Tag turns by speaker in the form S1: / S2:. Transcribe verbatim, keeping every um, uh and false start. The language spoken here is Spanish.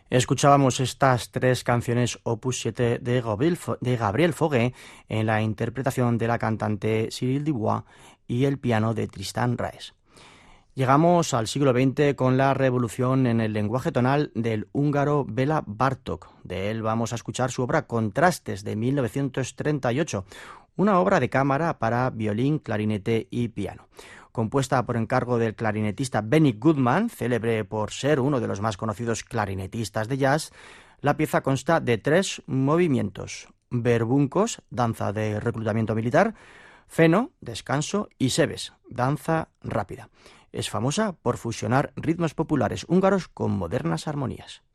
S1: Escuchábamos estas tres canciones Opus siete de Gabriel, Fo- de Gabriel Fauré en la interpretación de la cantante Cyril Dubois y el piano de Tristan Raes. Llegamos al siglo veinte con la revolución en el lenguaje tonal del húngaro Béla Bartók. De él vamos a escuchar su obra Contrastes de mil novecientos treinta y ocho, una obra de cámara para violín, clarinete y piano. Compuesta por encargo del clarinetista Benny Goodman, célebre por ser uno de los más conocidos clarinetistas de jazz, la pieza consta de tres movimientos: verbuncos, danza de reclutamiento militar; feno, descanso; y sebes, danza rápida. Es famosa por fusionar ritmos populares húngaros con modernas armonías.